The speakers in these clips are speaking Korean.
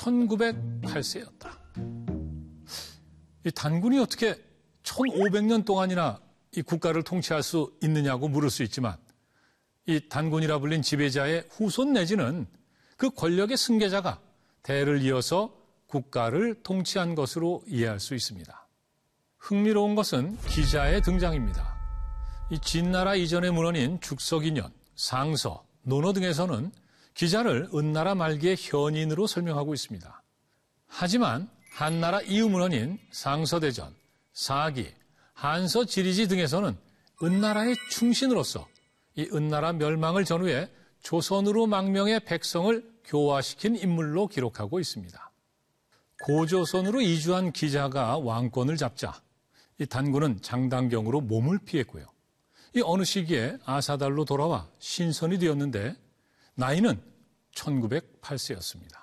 1908세였다. 이 단군이 어떻게 1500년 동안이나 이 국가를 통치할 수 있느냐고 물을 수 있지만 이 단군이라 불린 지배자의 후손 내지는 그 권력의 승계자가 대를 이어서 국가를 통치한 것으로 이해할 수 있습니다. 흥미로운 것은 기자의 등장입니다. 이 진나라 이전의 문헌인 죽서기년, 상서, 논어 등에서는 기자를 은나라 말기의 현인으로 설명하고 있습니다. 하지만 한나라 이후 문헌인 상서대전, 사기, 한서지리지 등에서는 은나라의 충신으로서 이 은나라 멸망을 전후해 조선으로 망명해 백성을 교화시킨 인물로 기록하고 있습니다. 고조선으로 이주한 기자가 왕권을 잡자 이 단군은 장단경으로 몸을 피했고요. 이 어느 시기에 아사달로 돌아와 신선이 되었는데 나이는 1908세였습니다.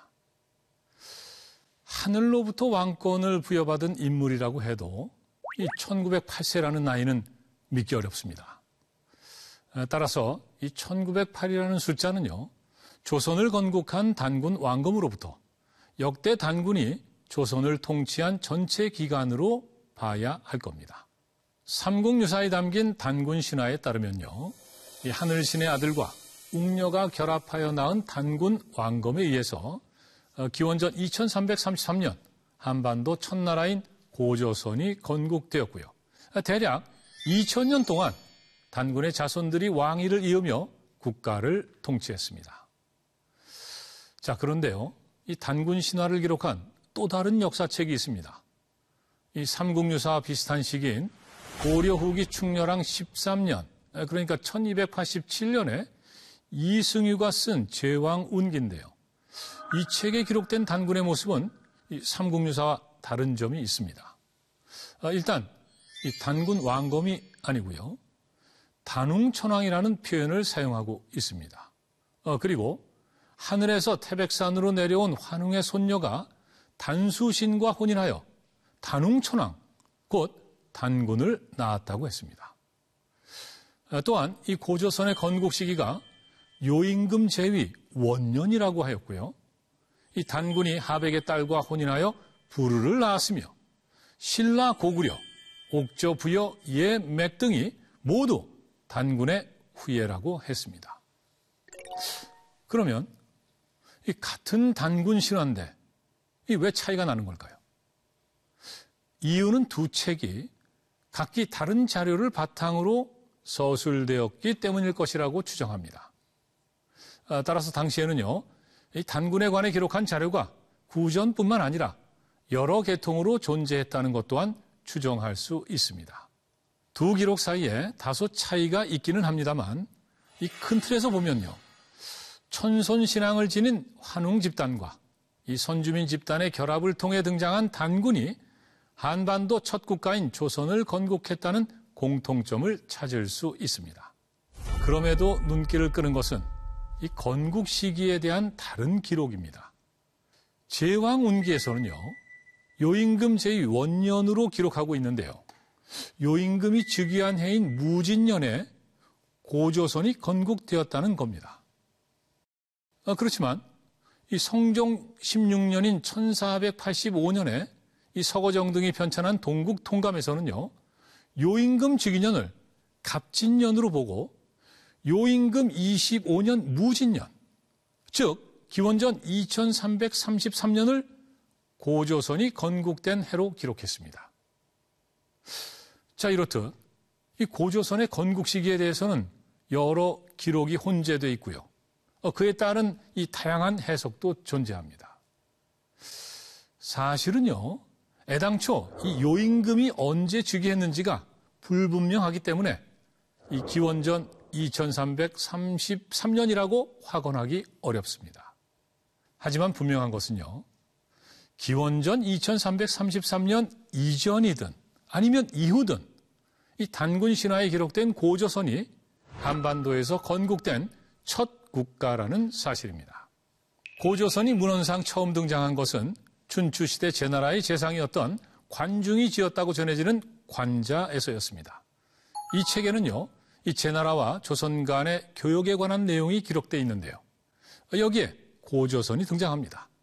하늘로부터 왕권을 부여받은 인물이라고 해도 이 1908세라는 나이는 믿기 어렵습니다. 따라서 이 1908이라는 숫자는요, 조선을 건국한 단군 왕검으로부터 역대 단군이 조선을 통치한 전체 기간으로 봐야 할 겁니다. 삼국유사에 담긴 단군 신화에 따르면요, 이 하늘신의 아들과 웅녀가 결합하여 낳은 단군 왕검에 의해서 기원전 2333년 한반도 첫나라인 고조선이 건국되었고요. 대략 2000년 동안 단군의 자손들이 왕위를 이으며 국가를 통치했습니다. 자, 그런데요, 이 단군 신화를 기록한 또 다른 역사책이 있습니다. 이 삼국유사와 비슷한 시기인 고려 후기 충렬왕 13년, 그러니까 1287년에 이승유가 쓴 제왕운기인데요. 이 책에 기록된 단군의 모습은 이 삼국유사와 다른 점이 있습니다. 일단 이 단군 왕검이 아니고요, 단웅천왕이라는 표현을 사용하고 있습니다. 그리고 하늘에서 태백산으로 내려온 환웅의 손녀가 단수신과 혼인하여 단웅천왕, 곧 단군을 낳았다고 했습니다. 또한 이 고조선의 건국 시기가 요임금 제위 원년이라고 하였고요. 이 단군이 하백의 딸과 혼인하여 부르를 낳았으며 신라 고구려, 옥저 부여 예맥 등이 모두 단군의 후예라고 했습니다. 그러면 이 같은 단군 신화인데 이 왜 차이가 나는 걸까요? 이유는 두 책이 각기 다른 자료를 바탕으로 서술되었기 때문일 것이라고 추정합니다. 따라서 당시에는요, 이 단군에 관해 기록한 자료가 구전뿐만 아니라 여러 계통으로 존재했다는 것 또한 추정할 수 있습니다. 두 기록 사이에 다소 차이가 있기는 합니다만 이 큰 틀에서 보면요, 천손신앙을 지닌 환웅 집단과 이 선주민 집단의 결합을 통해 등장한 단군이 한반도 첫 국가인 조선을 건국했다는 공통점을 찾을 수 있습니다. 그럼에도 눈길을 끄는 것은 이 건국 시기에 대한 다른 기록입니다. 제왕운기에서는요, 요임금 제2원년으로 기록하고 있는데요, 요임금이 즉위한 해인 무진년에 고조선이 건국되었다는 겁니다. 그렇지만 이 성종 16년인 1485년에 이 서거정 등이 편찬한 동국 통감에서는요, 요임금 즉위년을 갑진년으로 보고 요임금 25년 무진년, 즉 기원전 2333년을 고조선이 건국된 해로 기록했습니다. 자, 이렇듯 이 고조선의 건국 시기에 대해서는 여러 기록이 혼재되어 있고요. 그에 따른 이 다양한 해석도 존재합니다. 사실은요, 애당초 이 요임금이 언제 즉위했는지가 불분명하기 때문에 이 기원전 2333년이라고 확언하기 어렵습니다. 하지만 분명한 것은요, 기원전 2333년 이전이든 아니면 이후든 이 단군 신화에 기록된 고조선이 한반도에서 건국된 첫 국가라는 사실입니다. 고조선이 문헌상 처음 등장한 것은 춘추시대 제나라의 재상이었던 관중이 지었다고 전해지는 관자에서였습니다. 이 책에는요, 이 제나라와 조선 간의 교역에 관한 내용이 기록되어 있는데요, 여기에 고조선이 등장합니다.